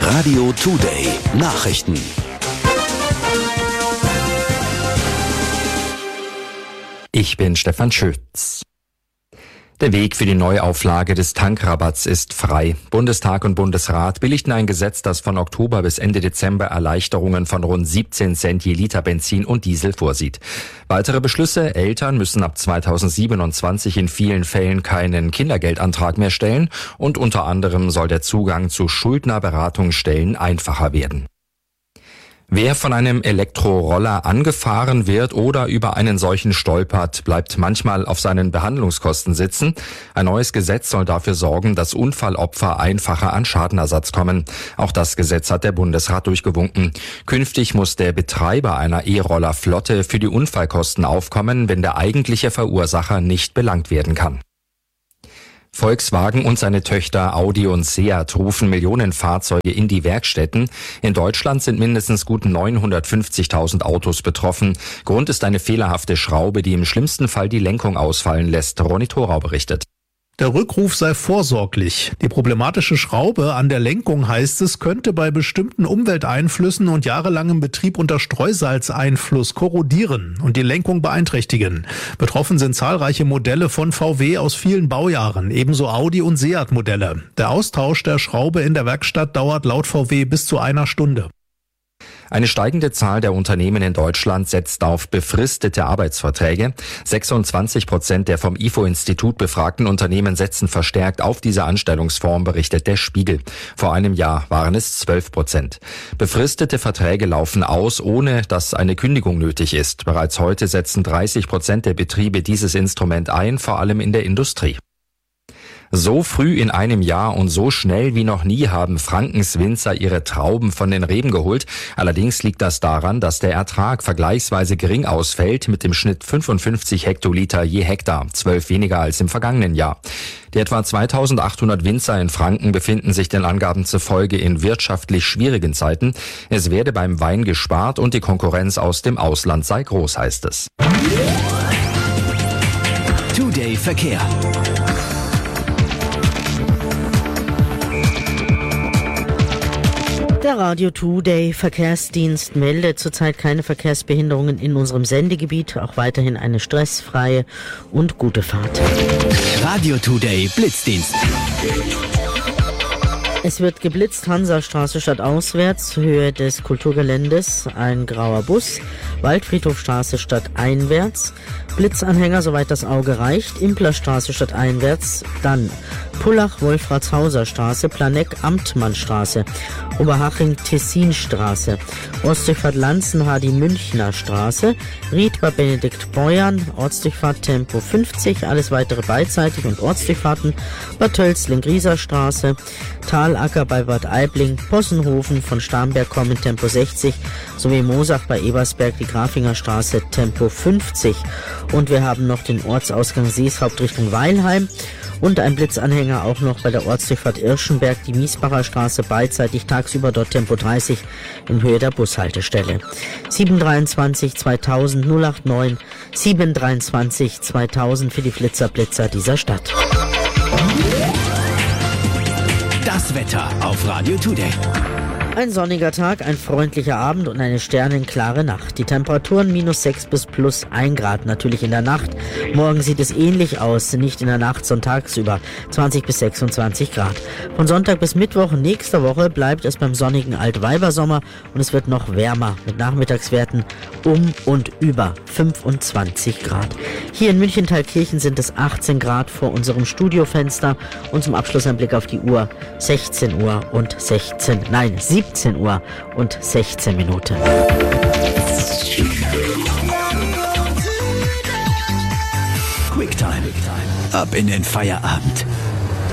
Radio Today Nachrichten. Ich bin Stefan Schütz. Der Weg für die Neuauflage des Tankrabatts ist frei. Bundestag und Bundesrat billigten ein Gesetz, das von Oktober bis Ende Dezember Erleichterungen von rund 17 Cent je Liter Benzin und Diesel vorsieht. Weitere Beschlüsse: Eltern müssen ab 2027 in vielen Fällen keinen Kindergeldantrag mehr stellen und unter anderem soll der Zugang zu Schuldnerberatungsstellen einfacher werden. Wer von einem Elektroroller angefahren wird oder über einen solchen stolpert, bleibt manchmal auf seinen Behandlungskosten sitzen. Ein neues Gesetz soll dafür sorgen, dass Unfallopfer einfacher an Schadenersatz kommen. Auch das Gesetz hat der Bundesrat durchgewunken. Künftig muss der Betreiber einer E-Roller-Flotte für die Unfallkosten aufkommen, wenn der eigentliche Verursacher nicht belangt werden kann. Volkswagen und seine Töchter Audi und Seat rufen Millionen Fahrzeuge in die Werkstätten. In Deutschland sind mindestens gut 950.000 Autos betroffen. Grund ist eine fehlerhafte Schraube, die im schlimmsten Fall die Lenkung ausfallen lässt. Ronny Thorau berichtet. Der Rückruf sei vorsorglich. Die problematische Schraube an der Lenkung, heißt es, könnte bei bestimmten Umwelteinflüssen und jahrelangem Betrieb unter Streusalzeinfluss korrodieren und die Lenkung beeinträchtigen. Betroffen sind zahlreiche Modelle von VW aus vielen Baujahren, ebenso Audi- und Seat-Modelle. Der Austausch der Schraube in der Werkstatt dauert laut VW bis zu einer Stunde. Eine steigende Zahl der Unternehmen in Deutschland setzt auf befristete Arbeitsverträge. 26% der vom IFO-Institut befragten Unternehmen setzen verstärkt auf diese Anstellungsform, berichtet der Spiegel. Vor einem Jahr waren es 12%. Befristete Verträge laufen aus, ohne dass eine Kündigung nötig ist. Bereits heute setzen 30% der Betriebe dieses Instrument ein, vor allem in der Industrie. So früh in einem Jahr und so schnell wie noch nie haben Frankens Winzer ihre Trauben von den Reben geholt. Allerdings liegt das daran, dass der Ertrag vergleichsweise gering ausfällt, mit dem Schnitt 55 Hektoliter je Hektar, 12 weniger als im vergangenen Jahr. Die etwa 2800 Winzer in Franken befinden sich den Angaben zufolge in wirtschaftlich schwierigen Zeiten. Es werde beim Wein gespart und die Konkurrenz aus dem Ausland sei groß, heißt es. Today Verkehr. Der Radio Today Verkehrsdienst meldet zurzeit keine Verkehrsbehinderungen in unserem Sendegebiet. Auch weiterhin eine stressfreie und gute Fahrt. Radio Today Blitzdienst. Es wird geblitzt, Hansastraße stadtauswärts, Höhe des Kulturgeländes, ein grauer Bus, Waldfriedhofstraße stadteinwärts, Blitzanhänger, soweit das Auge reicht, Implerstraße stadteinwärts, dann Pullach-Wolfratshauser Straße, Planegg-Amtmannstraße, Oberhaching-Tessinstraße, Ortsdurchfahrt Lanzen-Hardy-Münchner Straße, Riedber-Benedikt-Beuern, Ortsdurchfahrt Tempo 50, alles weitere beidseitig und Ortsdurchfahrten, Bad Tölzling-Grieser Straße, Talacker bei Bad Aibling, Possenhofen von Starnberg kommen Tempo 60, sowie Moosach bei Ebersberg die Grafinger Straße Tempo 50. Und wir haben noch den Ortsausgang Seeshaupt Richtung Weilheim und ein Blitzanhänger auch noch bei der Ortsdurchfahrt Irschenberg, die Miesbacher Straße beidseitig, tagsüber dort Tempo 30 in Höhe der Bushaltestelle. 723 2000 089 723 2000 für die Blitzer dieser Stadt. Das Wetter auf Radio Today. Ein sonniger Tag, ein freundlicher Abend und eine sternenklare Nacht. Die Temperaturen -6 bis +1 Grad, natürlich in der Nacht. Morgen sieht es ähnlich aus, nicht in der Nacht, sondern tagsüber 20 bis 26 Grad. Von Sonntag bis Mittwoch nächster Woche bleibt es beim sonnigen Altweibersommer und es wird noch wärmer mit Nachmittagswerten um und über 25 Grad. Hier in München-Thalkirchen sind es 18 Grad vor unserem Studiofenster und zum Abschluss ein Blick auf die Uhr. 17 Uhr und 17 Uhr und 16 Minuten. Quicktime. Ab in den Feierabend.